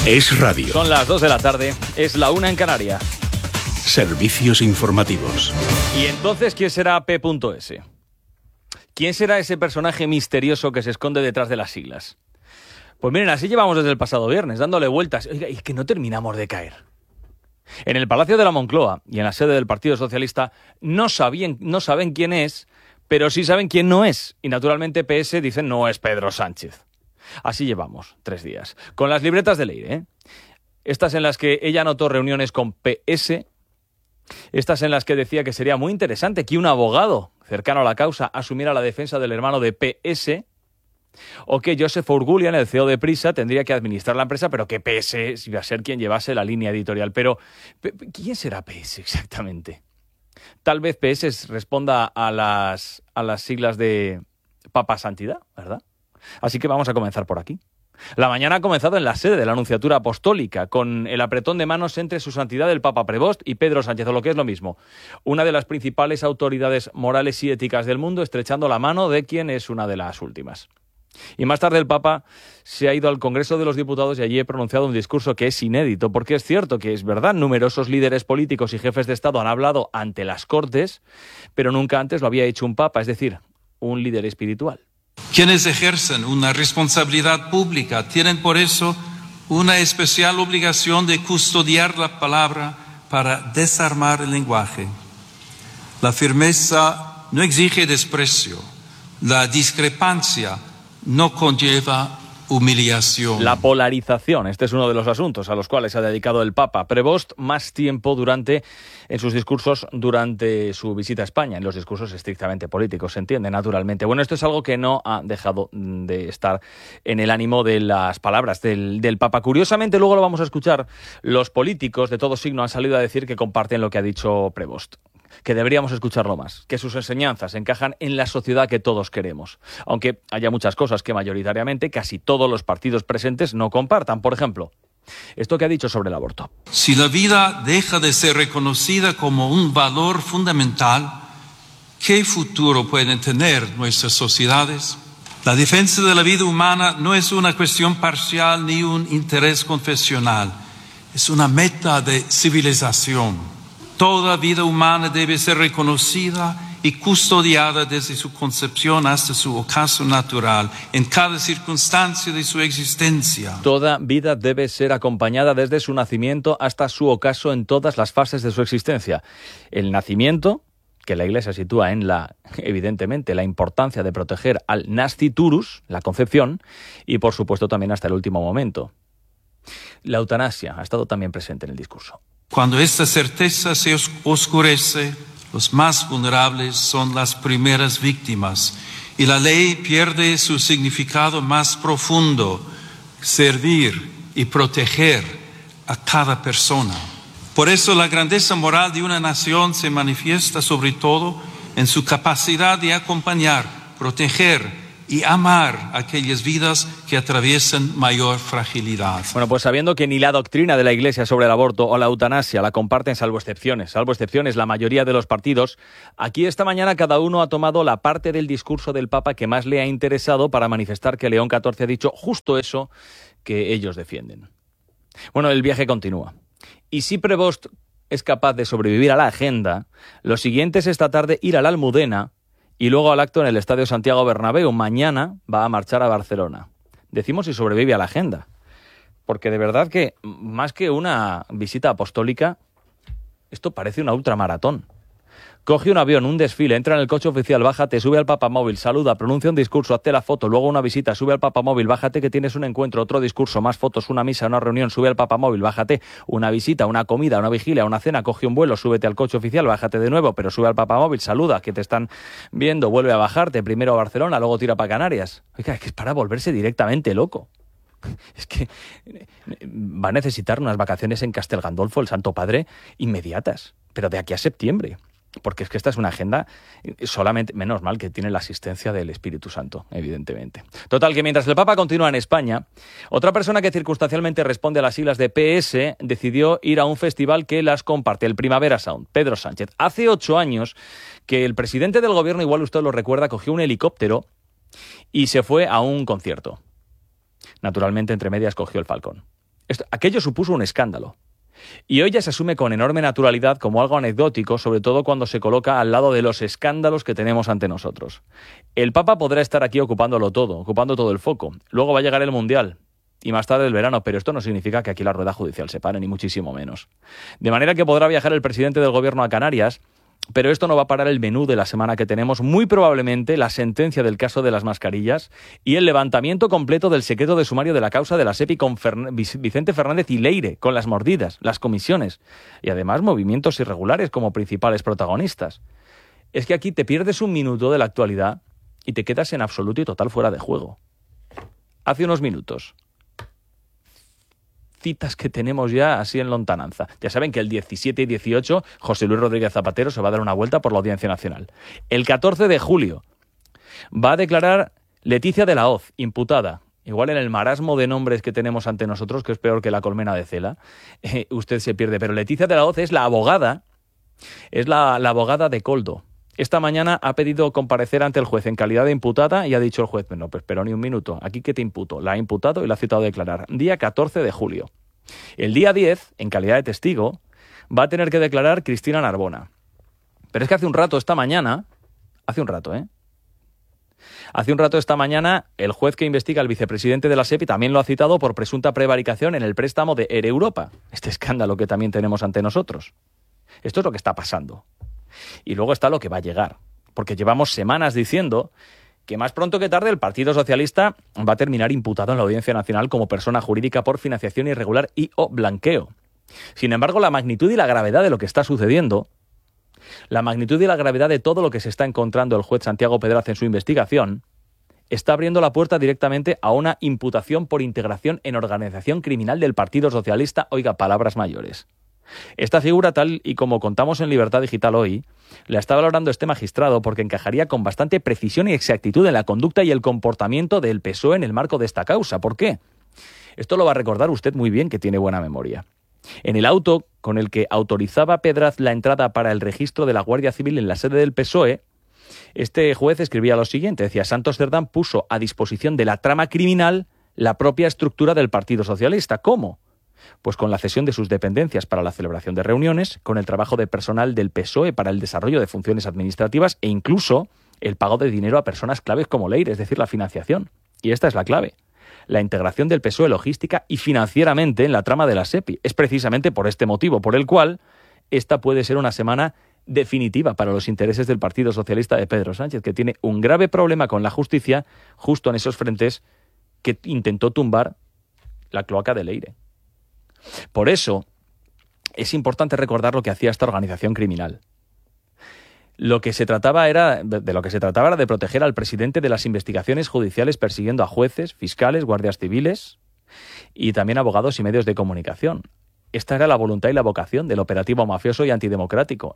Es radio. Son las 2 de la tarde, es la 1 en Canarias. Servicios informativos. ¿Y entonces quién será P.S.? ¿Quién será ese personaje misterioso que se esconde detrás de las siglas? Pues miren, así llevamos desde el pasado viernes, dándole vueltas. Oiga, y que no terminamos de caer. En el Palacio de la Moncloa y en la sede del Partido Socialista no saben quién es, pero sí saben quién no es. Y naturalmente PS dicen no es Pedro Sánchez. Así llevamos 3 días. Con las libretas de Leire, ¿eh? Estas en las que ella anotó reuniones con PS. Estas en las que decía que sería muy interesante que un abogado cercano a la causa asumiera la defensa del hermano de PS. O que Joseph Ourgulian, el CEO de Prisa, tendría que administrar la empresa, pero que PS iba a ser quien llevase la línea editorial. Pero, ¿quién será PS exactamente? Tal vez PS responda a las siglas de Papa Santidad, ¿verdad? Así que vamos a comenzar por aquí. La mañana ha comenzado en la sede de la Anunciatura Apostólica, con el apretón de manos entre su santidad el Papa Prevost y Pedro Sánchez, o lo que es lo mismo, una de las principales autoridades morales y éticas del mundo, estrechando la mano de quien es una de las últimas. Y más tarde el Papa se ha ido al Congreso de los Diputados y allí ha pronunciado un discurso que es inédito, porque es cierto que es verdad, numerosos líderes políticos y jefes de Estado han hablado ante las Cortes, pero nunca antes lo había hecho un Papa, es decir, un líder espiritual. Quienes ejercen una responsabilidad pública tienen por eso una especial obligación de custodiar la palabra para desarmar el lenguaje. La firmeza no exige desprecio, la discrepancia no conlleva humillación. La polarización, este es uno de los asuntos a los cuales ha dedicado el Papa Prevost más tiempo en sus discursos durante su visita a España, en los discursos estrictamente políticos, se entiende, naturalmente. Bueno, esto es algo que no ha dejado de estar en el ánimo de las palabras del Papa. Curiosamente, luego lo vamos a escuchar, los políticos de todo signo han salido a decir que comparten lo que ha dicho Prevost, que deberíamos escucharlo más, que sus enseñanzas encajan en la sociedad que todos queremos, aunque haya muchas cosas que mayoritariamente casi todos los partidos presentes no compartan. Por ejemplo, esto que ha dicho sobre el aborto. Si la vida deja de ser reconocida como un valor fundamental, ¿qué futuro pueden tener nuestras sociedades? La defensa de la vida humana no es una cuestión parcial ni un interés confesional, es una meta de civilización. Toda vida humana debe ser reconocida y custodiada desde su concepción hasta su ocaso natural, en cada circunstancia de su existencia. Toda vida debe ser acompañada desde su nacimiento hasta su ocaso en todas las fases de su existencia. El nacimiento, que la Iglesia sitúa en evidentemente, la importancia de proteger al nasciturus, la concepción, y por supuesto también hasta el último momento. La eutanasia ha estado también presente en el discurso. Cuando esta certeza se oscurece, los más vulnerables son las primeras víctimas y la ley pierde su significado más profundo, servir y proteger a cada persona. Por eso la grandeza moral de una nación se manifiesta sobre todo en su capacidad de acompañar, proteger y amar aquellas vidas que atraviesan mayor fragilidad. Bueno, pues sabiendo que ni la doctrina de la Iglesia sobre el aborto o la eutanasia la comparten salvo excepciones la mayoría de los partidos, aquí esta mañana cada uno ha tomado la parte del discurso del Papa que más le ha interesado para manifestar que León XIV ha dicho justo eso que ellos defienden. Bueno, el viaje continúa. Y si Prevost es capaz de sobrevivir a la agenda, lo siguiente es esta tarde ir a la Almudena y luego al acto en el Estadio Santiago Bernabéu. Mañana va a marchar a Barcelona. Decimos si sobrevive a la agenda, porque de verdad que más que una visita apostólica, esto parece una ultramaratón. Coge un avión, un desfile, entra en el coche oficial, bájate, sube al papamóvil, saluda, pronuncia un discurso, hazte la foto, luego una visita, sube al papamóvil, bájate que tienes un encuentro, otro discurso, más fotos, una misa, una reunión, sube al papamóvil, bájate, una visita, una comida, una vigilia, una cena, coge un vuelo, súbete al coche oficial, bájate de nuevo, pero sube al papamóvil, saluda, que te están viendo, vuelve a bajarte, primero a Barcelona, luego tira para Canarias. Oiga, es que es para volverse directamente loco. Es que va a necesitar unas vacaciones en Castel Gandolfo, el Santo Padre, inmediatas, pero de aquí a septiembre. Porque es que esta es una agenda solamente, menos mal que tiene la asistencia del Espíritu Santo, evidentemente. Total, que mientras el Papa continúa en España, otra persona que circunstancialmente responde a las siglas de PS decidió ir a un festival que las comparte, el Primavera Sound, Pedro Sánchez. Hace 8 años que el presidente del gobierno, igual usted lo recuerda, cogió un helicóptero y se fue a un concierto. Naturalmente, entre medias, cogió el Falcón. Aquello supuso un escándalo. Y hoy ya se asume con enorme naturalidad como algo anecdótico, sobre todo cuando se coloca al lado de los escándalos que tenemos ante nosotros. El Papa podrá estar aquí ocupando todo el foco. Luego va a llegar el Mundial y más tarde el verano, pero esto no significa que aquí la rueda judicial se pare, ni muchísimo menos. De manera que podrá viajar el presidente del gobierno a Canarias, pero esto no va a parar el menú de la semana que tenemos, muy probablemente la sentencia del caso de las mascarillas y el levantamiento completo del secreto de sumario de la causa de la SEPI con Vicente Fernández y Leire, con las mordidas, las comisiones y además movimientos irregulares como principales protagonistas. Es que aquí te pierdes un minuto de la actualidad y te quedas en absoluto y total fuera de juego. Hace unos minutos, citas que tenemos ya así en lontananza. Ya saben que el 17 y 18 José Luis Rodríguez Zapatero se va a dar una vuelta por la Audiencia Nacional. El 14 de julio va a declarar Leticia de la Hoz, imputada. Igual en el marasmo de nombres que tenemos ante nosotros, que es peor que la colmena de Cela, usted se pierde. Pero Leticia de la Hoz es la abogada de Koldo. Esta mañana ha pedido comparecer ante el juez en calidad de imputada y ha dicho el juez, no, pues espera ni un minuto, aquí que te imputo. La ha imputado y la ha citado a declarar. Día 14 de julio. El día 10, en calidad de testigo, va a tener que declarar Cristina Narbona. Pero es que hace un rato esta mañana, esta mañana, el juez que investiga al vicepresidente de la SEPI también lo ha citado por presunta prevaricación en el préstamo de Air Europa. Este escándalo que también tenemos ante nosotros. Esto es lo que está pasando. Y luego está lo que va a llegar, porque llevamos semanas diciendo que más pronto que tarde el Partido Socialista va a terminar imputado en la Audiencia Nacional como persona jurídica por financiación irregular y o blanqueo. Sin embargo, la magnitud y la gravedad de lo que está sucediendo, la magnitud y la gravedad de todo lo que se está encontrando el juez Santiago Pedraz en su investigación, está abriendo la puerta directamente a una imputación por integración en organización criminal del Partido Socialista. Oiga, palabras mayores. Esta figura, tal y como contamos en Libertad Digital hoy, la está valorando este magistrado porque encajaría con bastante precisión y exactitud en la conducta y el comportamiento del PSOE en el marco de esta causa. ¿Por qué? Esto lo va a recordar usted muy bien, que tiene buena memoria. En el auto con el que autorizaba Pedraz la entrada para el registro de la Guardia Civil en la sede del PSOE, este juez escribía lo siguiente, decía: Santos Cerdán puso a disposición de la trama criminal la propia estructura del Partido Socialista. ¿Cómo? Pues con la cesión de sus dependencias para la celebración de reuniones, con el trabajo de personal del PSOE para el desarrollo de funciones administrativas e incluso el pago de dinero a personas claves como Leire, es decir, la financiación. Y esta es la clave. La integración del PSOE logística y financieramente en la trama de la SEPI. Es precisamente por este motivo por el cual esta puede ser una semana definitiva para los intereses del Partido Socialista de Pedro Sánchez, que tiene un grave problema con la justicia justo en esos frentes que intentó tumbar la cloaca de Leire. Por eso es importante recordar lo que hacía esta organización criminal. De lo que se trataba era de proteger al presidente de las investigaciones judiciales persiguiendo a jueces, fiscales, guardias civiles y también abogados y medios de comunicación. Esta era la voluntad y la vocación del operativo mafioso y antidemocrático.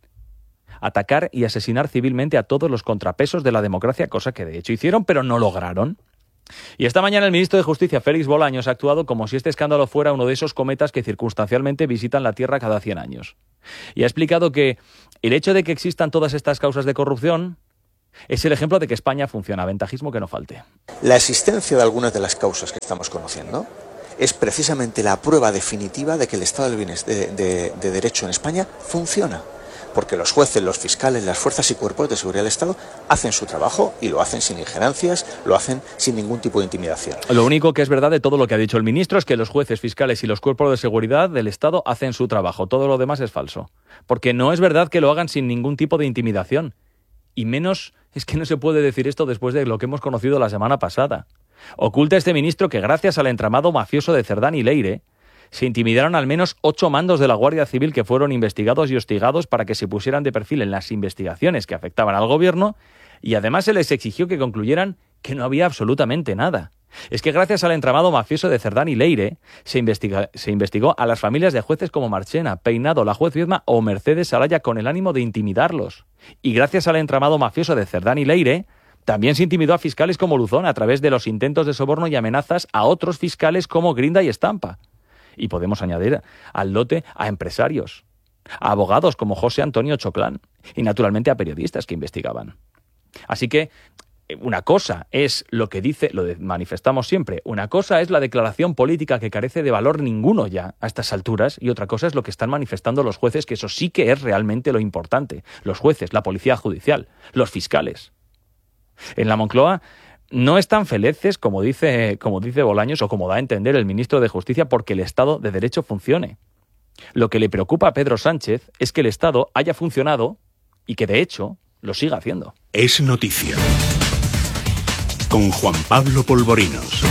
Atacar y asesinar civilmente a todos los contrapesos de la democracia, cosa que de hecho hicieron, pero no lograron. Y esta mañana el ministro de Justicia, Félix Bolaños, ha actuado como si este escándalo fuera uno de esos cometas que circunstancialmente visitan la Tierra cada 100 años. Y ha explicado que el hecho de que existan todas estas causas de corrupción es el ejemplo de que España funciona. Ventajismo que no falte. La existencia de algunas de las causas que estamos conociendo es precisamente la prueba definitiva de que el Estado de Derecho en España funciona. Porque los jueces, los fiscales, las fuerzas y cuerpos de seguridad del Estado hacen su trabajo y lo hacen sin injerencias, lo hacen sin ningún tipo de intimidación. Lo único que es verdad de todo lo que ha dicho el ministro es que los jueces, fiscales y los cuerpos de seguridad del Estado hacen su trabajo. Todo lo demás es falso. Porque no es verdad que lo hagan sin ningún tipo de intimidación. Y menos es que no se puede decir esto después de lo que hemos conocido la semana pasada. Oculta este ministro que gracias al entramado mafioso de Cerdán y Leire se intimidaron al menos 8 mandos de la Guardia Civil que fueron investigados y hostigados para que se pusieran de perfil en las investigaciones que afectaban al gobierno, y además se les exigió que concluyeran que no había absolutamente nada. Es que gracias al entramado mafioso de Cerdán y Leire se investigó a las familias de jueces como Marchena, Peinado, la juez Viedma o Mercedes Saraya con el ánimo de intimidarlos. Y gracias al entramado mafioso de Cerdán y Leire también se intimidó a fiscales como Luzón a través de los intentos de soborno y amenazas a otros fiscales como Grinda y Estampa. Y podemos añadir al lote a empresarios, a abogados como José Antonio Choclán y naturalmente a periodistas que investigaban. Así que una cosa es lo que dice, manifestamos siempre, una cosa es la declaración política que carece de valor ninguno ya a estas alturas, y otra cosa es lo que están manifestando los jueces, que eso sí que es realmente lo importante. Los jueces, la policía judicial, los fiscales. En la Moncloa no están felices, como dice Bolaños, o como da a entender el ministro de Justicia, porque el Estado de Derecho funcione. Lo que le preocupa a Pedro Sánchez es que el Estado haya funcionado y que, de hecho, lo siga haciendo. Es noticia. Con Juan Pablo Polvorinos.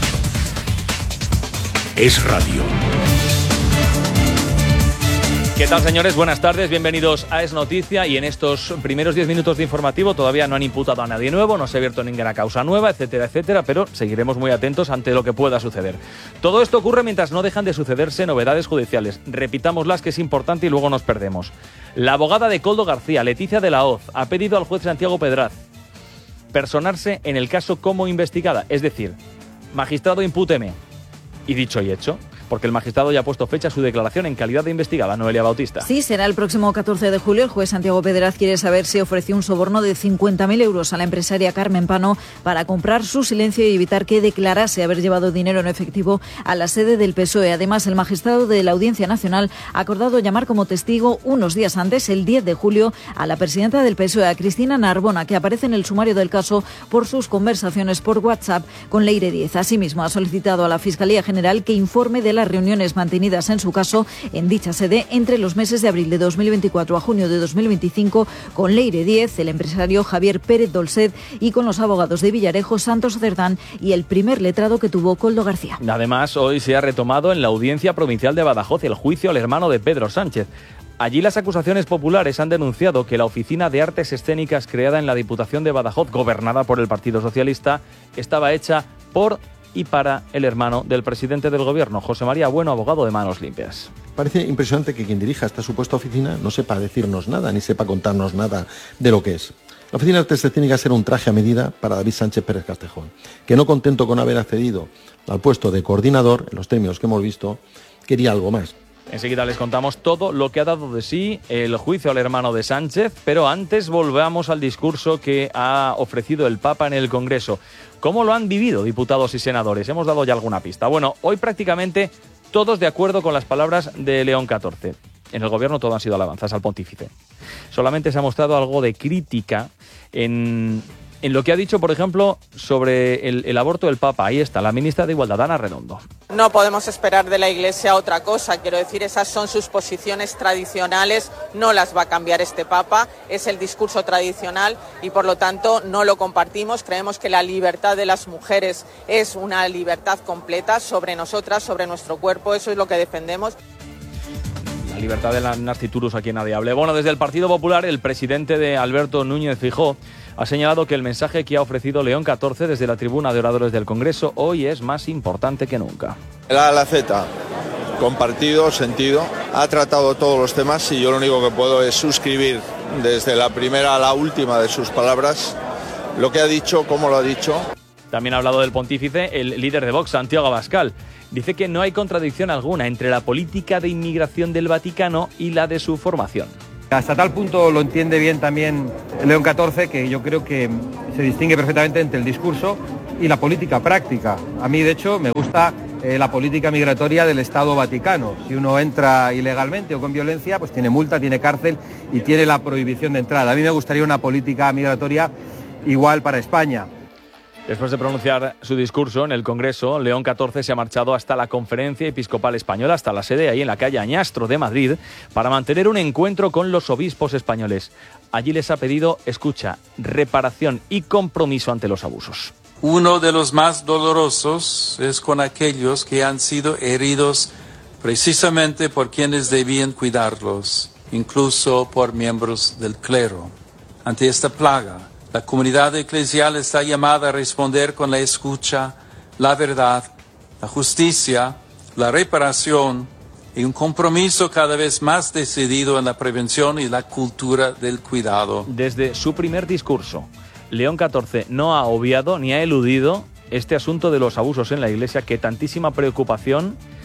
Es radio. ¿Qué tal, señores? Buenas tardes, bienvenidos a Es Noticia. Y en estos primeros 10 minutos de informativo todavía no han imputado a nadie nuevo, no se ha abierto ninguna causa nueva, etcétera, etcétera, pero seguiremos muy atentos ante lo que pueda suceder. Todo esto ocurre mientras no dejan de sucederse novedades judiciales. Repitámoslas, que es importante, y luego nos perdemos. La abogada de Koldo García, Leticia de la Hoz, ha pedido al juez Santiago Pedraz personarse en el caso como investigada, es decir, magistrado, impúteme. Y dicho y hecho, porque el magistrado ya ha puesto fecha a su declaración en calidad de investigada. Noelia Bautista. Sí, será el próximo 14 de julio. El juez Santiago Pedraz quiere saber si ofreció un soborno de 50.000 euros a la empresaria Carmen Pano para comprar su silencio y evitar que declarase haber llevado dinero en efectivo a la sede del PSOE. Además, el magistrado de la Audiencia Nacional ha acordado llamar como testigo unos días antes, el 10 de julio, a la presidenta del PSOE, a Cristina Narbona, que aparece en el sumario del caso por sus conversaciones por WhatsApp con Leire Díez. Asimismo, ha solicitado a la Fiscalía General que informe de las reuniones mantenidas en su caso en dicha sede entre los meses de abril de 2024 a junio de 2025 con Leire Díez, el empresario Javier Pérez Dolcet y con los abogados de Villarejo, Santos Cerdán y el primer letrado que tuvo Koldo García. Además, hoy se ha retomado en la Audiencia Provincial de Badajoz el juicio al hermano de Pedro Sánchez. Allí las acusaciones populares han denunciado que la Oficina de Artes Escénicas creada en la Diputación de Badajoz, gobernada por el Partido Socialista, estaba hecha por y para el hermano del presidente del gobierno, José María Bueno, abogado de Manos Limpias. Parece impresionante que quien dirija esta supuesta oficina no sepa decirnos nada, ni sepa contarnos nada de lo que es. La Oficina de Artes Escénicas era un traje a medida para David Sánchez Pérez Castejón, que no contento con haber accedido al puesto de coordinador, en los términos que hemos visto, quería algo más. Enseguida les contamos todo lo que ha dado de sí el juicio al hermano de Sánchez, pero antes volvamos al discurso que ha ofrecido el Papa en el Congreso. ¿Cómo lo han vivido diputados y senadores? Hemos dado ya alguna pista. Bueno, hoy prácticamente todos de acuerdo con las palabras de León XIV. En el gobierno todo han sido alabanzas al pontífice. Solamente se ha mostrado algo de crítica en lo que ha dicho, por ejemplo, sobre el aborto del Papa. Ahí está, la ministra de Igualdad, Ana Redondo. No podemos esperar de la Iglesia otra cosa. Quiero decir, esas son sus posiciones tradicionales, no las va a cambiar este Papa, es el discurso tradicional y por lo tanto no lo compartimos. Creemos que la libertad de las mujeres es una libertad completa sobre nosotras, sobre nuestro cuerpo, eso es lo que defendemos. La libertad de la nasciturus, aquí nadie hable. Bueno, desde el Partido Popular, el presidente de Alberto Núñez Feijóo ha señalado que el mensaje que ha ofrecido León XIV desde la tribuna de oradores del Congreso hoy es más importante que nunca. La Alaceta, compartido, sentido, ha tratado todos los temas y yo lo único que puedo es suscribir desde la primera a la última de sus palabras, lo que ha dicho, cómo lo ha dicho. También ha hablado del pontífice el líder de Vox, Santiago Abascal. Dice que no hay contradicción alguna entre la política de inmigración del Vaticano y la de su formación. Hasta tal punto lo entiende bien también León XIV que yo creo que se distingue perfectamente entre el discurso y la política práctica. A mí, de hecho, me gusta la política migratoria del Estado Vaticano. Si uno entra ilegalmente o con violencia, pues tiene multa, tiene cárcel y tiene la prohibición de entrada. A mí me gustaría una política migratoria igual para España. Después de pronunciar su discurso en el Congreso, León XIV se ha marchado hasta la Conferencia Episcopal Española, hasta la sede ahí en la calle Añastro de Madrid, para mantener un encuentro con los obispos españoles. Allí les ha pedido, escucha, reparación y compromiso ante los abusos. Uno de los más dolorosos es con aquellos que han sido heridos precisamente por quienes debían cuidarlos, incluso por miembros del clero. Ante esta plaga, la comunidad eclesial está llamada a responder con la escucha, la verdad, la justicia, la reparación y un compromiso cada vez más decidido en la prevención y la cultura del cuidado. Desde su primer discurso, León XIV no ha obviado ni ha eludido este asunto de los abusos en la Iglesia que tantísima preocupación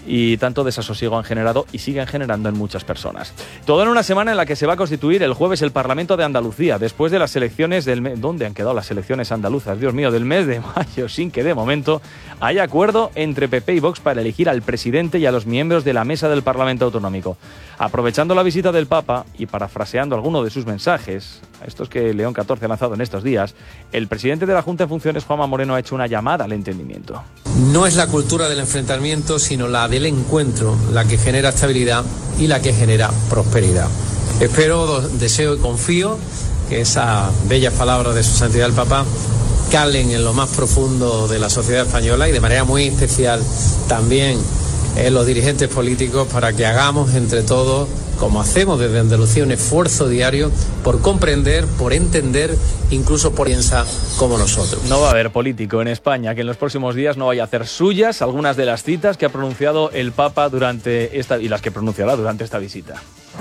y tanto desasosiego han generado y siguen generando en muchas personas. Todo en una semana en la que se va a constituir el jueves el Parlamento de Andalucía, después de las elecciones del mes. ¿Dónde han quedado las elecciones andaluzas? Dios mío, del mes de mayo, sin que de momento haya acuerdo entre PP y Vox para elegir al presidente y a los miembros de la mesa del Parlamento Autonómico. Aprovechando la visita del Papa y parafraseando alguno de sus mensajes, estos que León XIV ha lanzado en estos días, el presidente de la Junta en funciones, Juanma Moreno, ha hecho una llamada al entendimiento. No es la cultura del enfrentamiento, sino la del encuentro, la que genera estabilidad y la que genera prosperidad. Espero, deseo y confío que esas bellas palabras de su santidad el Papa calen en lo más profundo de la sociedad española y de manera muy especial también en los dirigentes políticos, para que hagamos entre todos, como hacemos desde Andalucía, un esfuerzo diario por comprender, por entender, incluso por pensar como nosotros. No va a haber político en España que en los próximos días no vaya a hacer suyas algunas de las citas que ha pronunciado el Papa durante esta y las que pronunciará durante esta visita.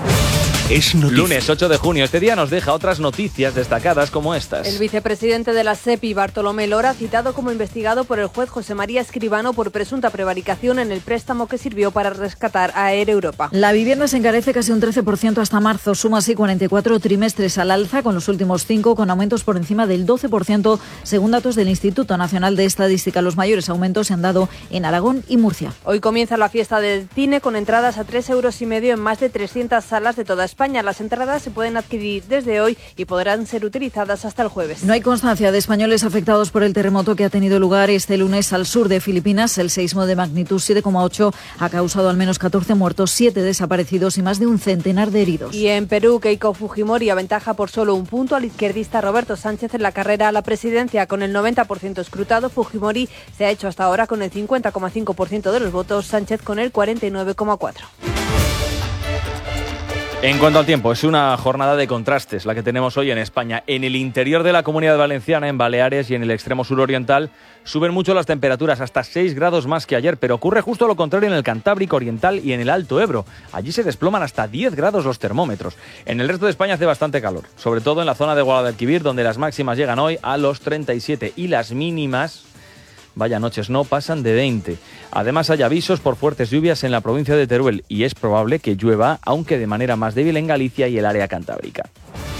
Es noticia. Lunes 8 de junio. Este día nos deja otras noticias destacadas como estas. El vicepresidente de la SEPI, Bartolomé Lora, citado como investigado por el juez José María Escribano por presunta prevaricación en el préstamo que sirvió para rescatar a Air Europa. La vivienda se encarece casi un 13% hasta marzo. Suma así 44 trimestres al alza, con los últimos 5 con aumentos por encima del 12%, según datos del Instituto Nacional de Estadística. Los mayores aumentos se han dado en Aragón y Murcia. Hoy comienza la fiesta del cine con entradas a 3,5 euros en más de 300 salas de toda España. Las entradas se pueden adquirir desde hoy y podrán ser utilizadas hasta el jueves. No hay constancia de españoles afectados por el terremoto que ha tenido lugar este lunes al sur de Filipinas. El seísmo de magnitud 7,8 ha causado al menos 14 muertos, 7 desaparecidos y más de un centenar de heridos. Y en Perú, Keiko Fujimori aventaja por solo un punto al izquierdista Roberto Sánchez en la carrera a la presidencia. Con el 90% escrutado, Fujimori se ha hecho hasta ahora con el 50,5% de los votos, Sánchez con el 49,4%. En cuanto al tiempo, es una jornada de contrastes la que tenemos hoy en España. En el interior de la Comunidad Valenciana, en Baleares y en el extremo suroriental, suben mucho las temperaturas, hasta 6 grados más que ayer, pero ocurre justo lo contrario en el Cantábrico Oriental y en el Alto Ebro. Allí se desploman hasta 10 grados los termómetros. En el resto de España hace bastante calor, sobre todo en la zona de Guadalquivir, donde las máximas llegan hoy a los 37 y las mínimas, vaya noches, no pasan de 20. Además hay avisos por fuertes lluvias en la provincia de Teruel y es probable que llueva, aunque de manera más débil en Galicia y el área cantábrica.